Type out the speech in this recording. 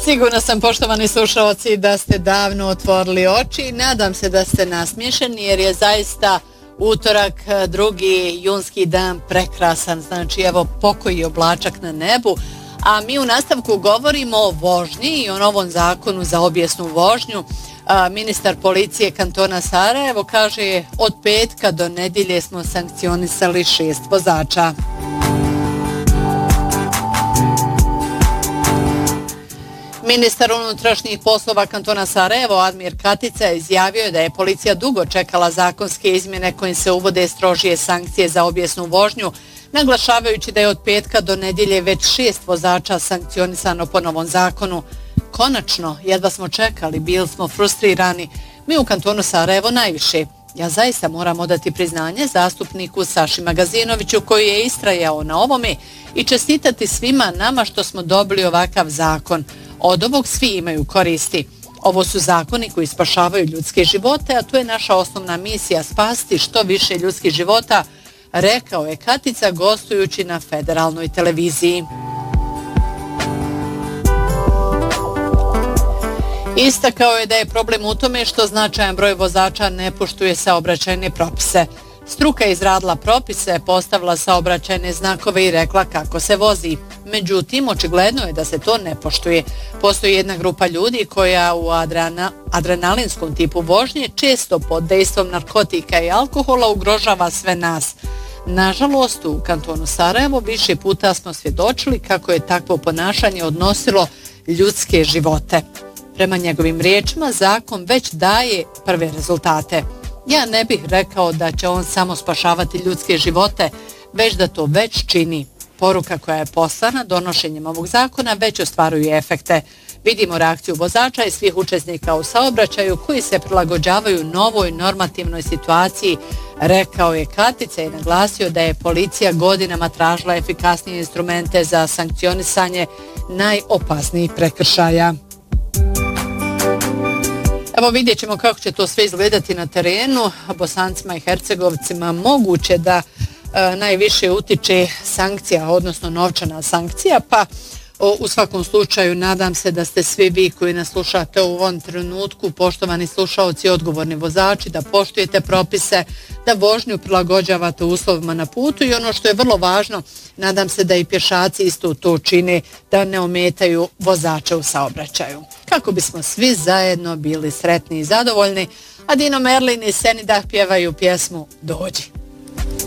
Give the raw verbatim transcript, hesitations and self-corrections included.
Sigurno sam, poštovani slušalci, da ste davno otvorili oči i nadam se da ste nasmiješeni jer je zaista utorak, drugi junski dan, prekrasan. Znači, evo, pokoji oblačak na nebu. A mi u nastavku govorimo o vožnji i o novom zakonu za obijesnu vožnju. A, ministar policije kantona Sarajevo kaže od petka do nedjelje smo sankcionisali šest vozača. Ministar unutrašnjih poslova kantona Sarajevo Admir Katica izjavio je da je policija dugo čekala zakonske izmjene kojim se uvode strožije sankcije za obijesnu vožnju, naglašavajući da je od petka do nedjelje već šest vozača sankcionisano po novom zakonu. Konačno, jedva smo čekali, bili smo frustrirani. Mi u kantonu Sarajevo najviše. Ja zaista moram odati priznanje zastupniku Saši Magazinoviću koji je istrajao na ovome i čestitati svima nama što smo dobili ovakav zakon. Od ovog svi imaju koristi. Ovo su zakoni koji spašavaju ljudske živote, a to je naša osnovna misija, spasti što više ljudskih života, rekao je Katica gostujući na federalnoj televiziji. Istakao je da je problem u tome što značajan broj vozača ne poštuje saobraćajne propise. Struka je izradila propise, postavila saobraćajne znakove i rekla kako se vozi. Međutim, očigledno je da se to ne poštuje. Postoji jedna grupa ljudi koja u adrena, adrenalinskom tipu vožnje često pod dejstvom narkotika i alkohola ugrožava sve nas. Nažalost, u kantonu Sarajevo više puta smo svjedočili kako je takvo ponašanje odnosilo ljudske živote. Prema njegovim riječima, zakon već daje prve rezultate. Ja ne bih rekao da će on samo spašavati ljudske živote, već da to već čini. Poruka koja je poslana donošenjem ovog zakona već ostvaruje efekte. Vidimo reakciju vozača i svih učesnika u saobraćaju koji se prilagođavaju novoj normativnoj situaciji, rekao je Katica i naglasio da je policija godinama tražila efikasnije instrumente za sankcionisanje najopasnijih prekršaja. Evo vidjet ćemo kako će to sve izgledati na terenu. Bosancima i Hercegovcima moguće da e, najviše utiče sankcija, odnosno novčana sankcija, pa o, u svakom slučaju nadam se da ste svi vi koji nas slušate u ovom trenutku, poštovani slušaoci, odgovorni vozači, da poštujete propise, da vožnju prilagođavate uslovima na putu i ono što je vrlo važno, nadam se da i pješaci isto to čine, da ne ometaju vozače u saobraćaju. Kako bismo svi zajedno bili sretni i zadovoljni, a Dino Merlin i Senidah pjevaju pjesmu Dođi.